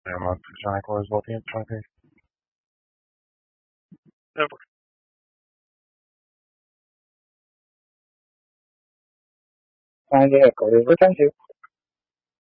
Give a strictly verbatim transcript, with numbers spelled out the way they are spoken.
É, mano, já nem com as voltinhas de franquia. É, Thank you.